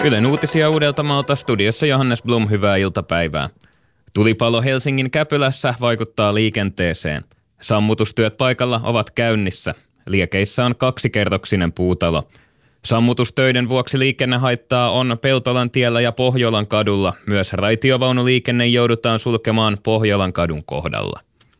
Ylen uutisia Uudeltamaalta, studiossa Johannes Blum, hyvää iltapäivää. Tulipalo Helsingin Käpylässä vaikuttaa liikenteeseen. Sammutustyöt paikalla ovat käynnissä. Liekeissä on 2-kerroksinen puutalo. Sammutustöiden vuoksi liikennehaittaa on Peltolan tiellä ja Pohjolan kadulla. Myös raitiovaunuliikenne joudutaan sulkemaan Pohjolan kadun kohdalla.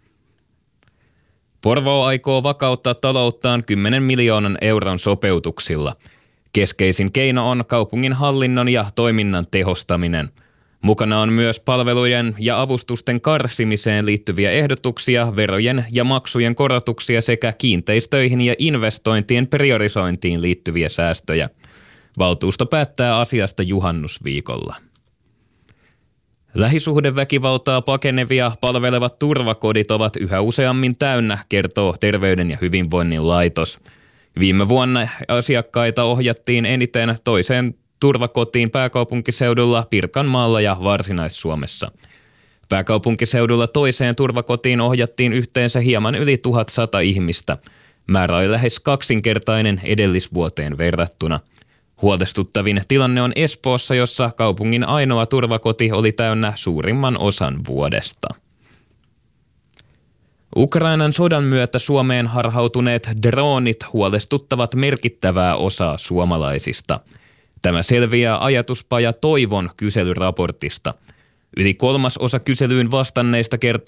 Porvoo aikoo vakauttaa talouttaan 10 miljoonan euron sopeutuksilla. Keskeisin keino on kaupungin hallinnon ja toiminnan tehostaminen. Mukana on myös palvelujen ja avustusten karsimiseen liittyviä ehdotuksia, verojen ja maksujen korotuksia sekä kiinteistöihin ja investointien priorisointiin liittyviä säästöjä. Valtuusto päättää asiasta juhannusviikolla. Lähisuhdeväkivaltaa pakenevia palvelevat turvakodit ovat yhä useammin täynnä, kertoo Terveyden ja hyvinvoinnin laitos. Viime vuonna asiakkaita ohjattiin eniten toiseen turvakotiin pääkaupunkiseudulla, Pirkanmaalla ja Varsinais-Suomessa. Pääkaupunkiseudulla toiseen turvakotiin ohjattiin yhteensä hieman yli 1100 ihmistä. Määrä oli lähes kaksinkertainen edellisvuoteen verrattuna. Huolestuttavin tilanne on Espoossa, jossa kaupungin ainoa turvakoti oli täynnä suurimman osan vuodesta. Ukrainan sodan myötä Suomeen harhautuneet droonit huolestuttavat merkittävää osaa suomalaisista. Tämä selviää ajatuspaja Toivon kyselyraportista. Yli 1/3 kyselyyn vastanneista kertoo